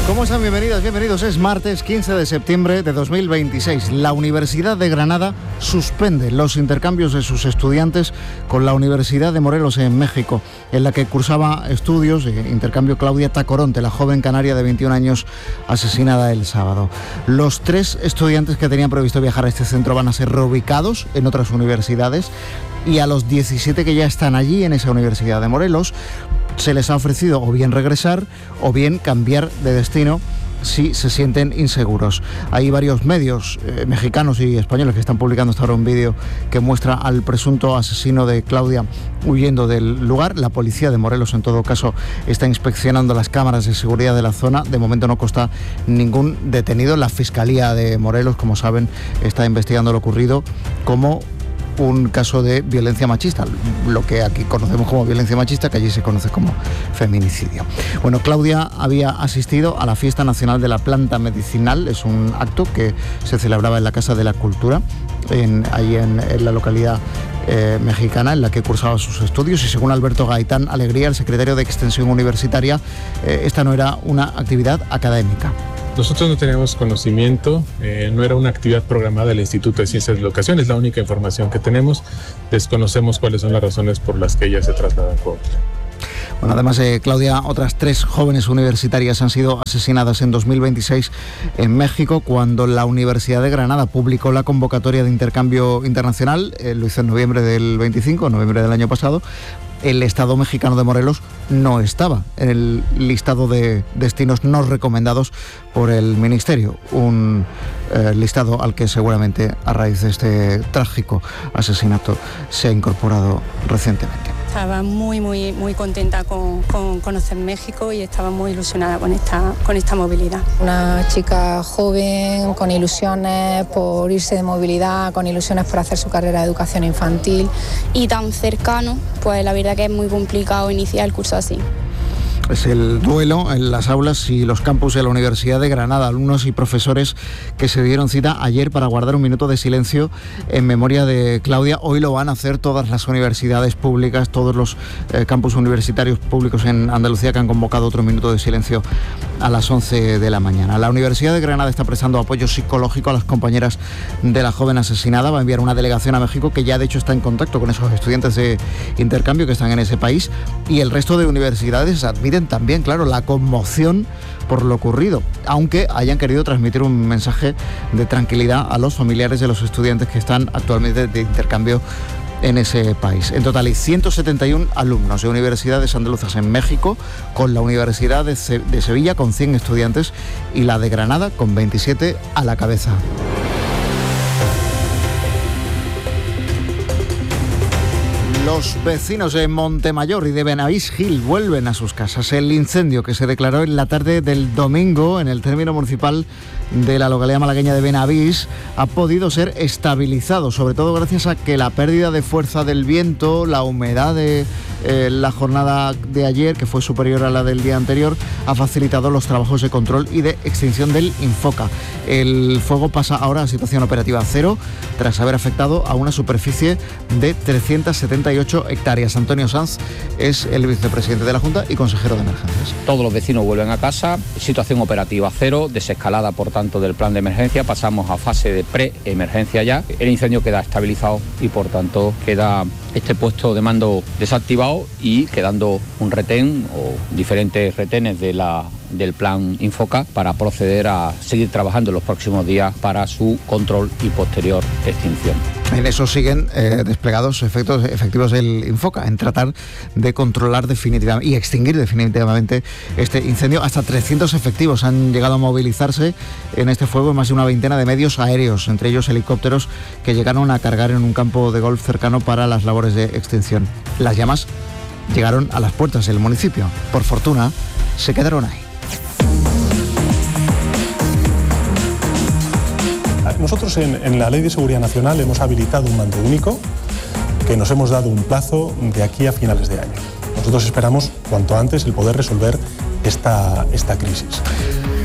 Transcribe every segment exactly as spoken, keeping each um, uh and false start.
¿Cómo están? Bienvenidas, bienvenidos. Es martes quince de septiembre de dos mil veintiséis. La Universidad de Granada suspende los intercambios de sus estudiantes con la Universidad de Morelos en México, en la que cursaba estudios de intercambio Claudia Tacoronte, la joven canaria de veintiún años asesinada el sábado. Los tres estudiantes que tenían previsto viajar a este centro van a ser reubicados en otras universidades, y a los diecisiete que ya están allí en esa Universidad de Morelos se les ha ofrecido o bien regresar o bien cambiar de destino si se sienten inseguros. Hay varios medios eh, mexicanos y españoles que están publicando hasta ahora un vídeo que muestra al presunto asesino de Claudia huyendo del lugar. La policía de Morelos, en todo caso, está inspeccionando las cámaras de seguridad de la zona. De momento no consta ningún detenido. La Fiscalía de Morelos, como saben, está investigando lo ocurrido como un caso de violencia machista, lo que aquí conocemos como violencia machista, que allí se conoce como feminicidio. Bueno, Claudia había asistido a la Fiesta Nacional de la Planta Medicinal. Es un acto que se celebraba en la Casa de la Cultura, en, ahí en, en la localidad eh, mexicana en la que cursaba sus estudios, y según Alberto Gaitán Alegría, el secretario de Extensión Universitaria, eh, esta no era una actividad académica. Nosotros no teníamos conocimiento, eh, no era una actividad programada del Instituto de Ciencias de la Educación, es la única información que tenemos. Desconocemos cuáles son las razones por las que ella se traslada a Cuautla. Bueno, además de Claudia, otras tres jóvenes universitarias han sido asesinadas en dos mil veintiséis en México, cuando la Universidad de Granada publicó la convocatoria de intercambio internacional. Eh, lo hizo en noviembre del veinticinco, noviembre del año pasado. El Estado mexicano de Morelos no estaba en el listado de destinos no recomendados por el Ministerio, un eh, listado al que seguramente a raíz de este trágico asesinato se ha incorporado recientemente. Estaba muy, muy, muy contenta con, con conocer México y estaba muy ilusionada con esta, con esta movilidad. Una chica joven, con ilusiones por irse de movilidad, con ilusiones por hacer su carrera de educación infantil. Y tan cercano, pues la verdad que es muy complicado iniciar el curso así. Es el duelo en las aulas y los campus de la Universidad de Granada. Alumnos y profesores que se dieron cita ayer para guardar un minuto de silencio en memoria de Claudia. Hoy lo van a hacer todas las universidades públicas, todos los eh, campus universitarios públicos en Andalucía, que han convocado otro minuto de silencio a las once de la mañana. La Universidad de Granada está prestando apoyo psicológico a las compañeras de la joven asesinada. Va a enviar una delegación a México, que ya de hecho está en contacto con esos estudiantes de intercambio que están en ese país, y el resto de universidades admiten también, claro, la conmoción por lo ocurrido, aunque hayan querido transmitir un mensaje de tranquilidad a los familiares de los estudiantes que están actualmente de intercambio en ese país. En total hay ciento setenta y uno alumnos de universidades andaluzas en México, con la Universidad de, Ce- de Sevilla con cien estudiantes y la de Granada con veintisiete a la cabeza. Los vecinos de Montemayor y de Benavís Gil vuelven a sus casas. El incendio que se declaró en la tarde del domingo en el término municipal de la localidad malagueña de Benavís ha podido ser estabilizado, sobre todo gracias a que la pérdida de fuerza del viento, la humedad de eh, la jornada de ayer, que fue superior a la del día anterior, ha facilitado los trabajos de control y de extinción del Infoca. El fuego pasa ahora a situación operativa cero, tras haber afectado a una superficie de trescientas setenta y ocho hectáreas. Antonio Sanz es el vicepresidente de la Junta y consejero de emergencias. Todos los vecinos vuelven a casa, situación operativa cero, desescalada por tanto del plan de emergencia, pasamos a fase de pre-emergencia ya. El incendio queda estabilizado y por tanto queda este puesto de mando desactivado y quedando un retén o diferentes retenes de la del plan Infoca para proceder a seguir trabajando en los próximos días para su control y posterior extinción. En eso siguen eh, desplegados efectos efectivos del Infoca, en tratar de controlar definitivamente y extinguir definitivamente este incendio. Hasta trescientos efectivos han llegado a movilizarse en este fuego, en más de una veintena de medios aéreos, entre ellos helicópteros que llegaron a cargar en un campo de golf cercano para las labores de extinción. Las llamas llegaron a las puertas del municipio. Por fortuna, se quedaron ahí. Nosotros en, en la Ley de Seguridad Nacional hemos habilitado un mando único que nos hemos dado un plazo de aquí a finales de año. Nosotros esperamos cuanto antes el poder resolver esta, esta crisis.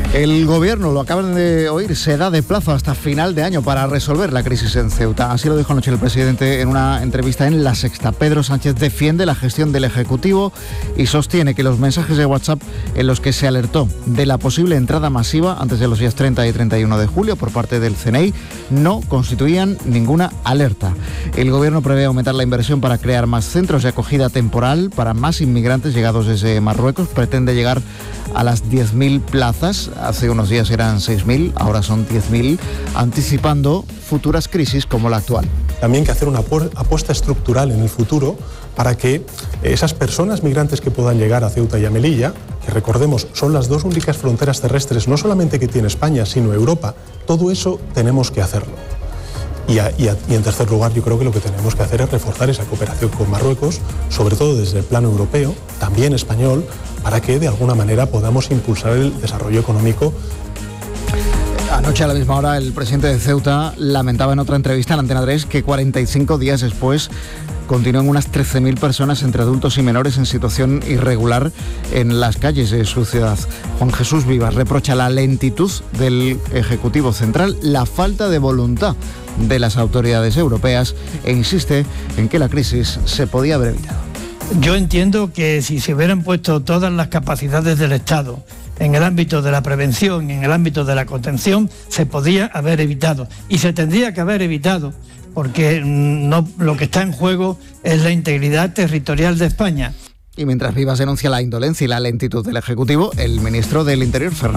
El gobierno, lo acaban de oír, se da de plazo hasta final de año para resolver la crisis en Ceuta. Así lo dijo anoche el presidente en una entrevista en La Sexta. Pedro Sánchez defiende la gestión del Ejecutivo y sostiene que los mensajes de WhatsApp en los que se alertó de la posible entrada masiva antes de los días treinta y treinta y uno de julio por parte del C N I no constituían ninguna alerta. El gobierno prevé aumentar la inversión para crear más centros de acogida temporal para más inmigrantes llegados desde Marruecos. Pretende llegar a las diez mil plazas. Hace unos días eran seis mil, ahora son diez mil, anticipando futuras crisis como la actual. También hay que hacer una apuesta estructural en el futuro para que esas personas migrantes que puedan llegar a Ceuta y a Melilla, que recordemos son las dos únicas fronteras terrestres, no solamente que tiene España, sino Europa, todo eso tenemos que hacerlo. Y, a, y, a, y en tercer lugar, yo creo que lo que tenemos que hacer es reforzar esa cooperación con Marruecos, sobre todo desde el plano europeo, también español, para que de alguna manera podamos impulsar el desarrollo económico. Anoche a la misma hora el presidente de Ceuta lamentaba en otra entrevista en Antena tres que cuarenta y cinco días después continúan unas trece mil personas entre adultos y menores en situación irregular en las calles de su ciudad. Juan Jesús Vivas reprocha la lentitud del Ejecutivo Central, la falta de voluntad de las autoridades europeas e insiste en que la crisis se podía haber evitado. Yo entiendo que si se hubieran puesto todas las capacidades del Estado en el ámbito de la prevención y en el ámbito de la contención, se podía haber evitado. Y se tendría que haber evitado, porque no, lo que está en juego es la integridad territorial de España. Y mientras Vivas denuncia la indolencia y la lentitud del Ejecutivo, el ministro del Interior, Fernando